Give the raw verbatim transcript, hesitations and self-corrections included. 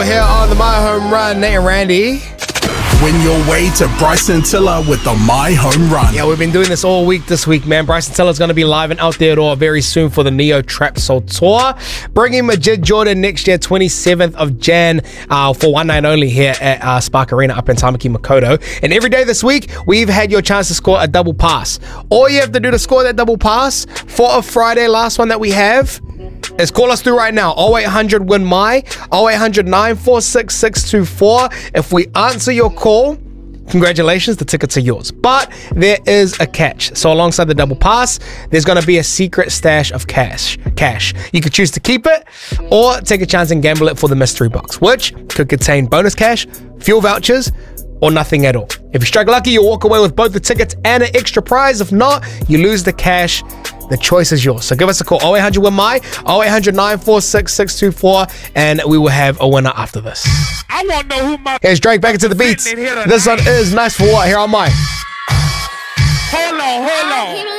here on the My Home Run. Nate and Randy. Win your way to Bryson Tiller with the My Home Run. Yeah, we've been doing this all week this week, man. Bryson Tiller's going to be live and out there door very soon for the Neo Trap Soul Tour. Bringing Majid Jordan next year, twenty-seventh of January, uh, for one night only here at uh, Spark Arena up in Tamaki Makaurau. And every day this week, we've had your chance to score a double pass. All you have to do to score that double pass for a Friday last one that we have is call us through right now. oh eight hundred win my, oh eight hundred nine four six six two four. If we answer your call, congratulations, the tickets are yours. But there is a catch. So alongside the double pass, there's going to be a secret stash of cash. Cash. You could choose to keep it or take a chance and gamble it for the mystery box, which could contain bonus cash, fuel vouchers, or nothing at all. If you strike lucky, you'll walk away with both the tickets and an extra prize. If not, you lose the cash. The choice is yours. So give us a call, oh eight hundred win my, oh eight hundred nine four six six two four, and we will have a winner after this. I want to know who my... Here's Drake back into the beats. This one is Nice for What here on my. Hold on, hold on.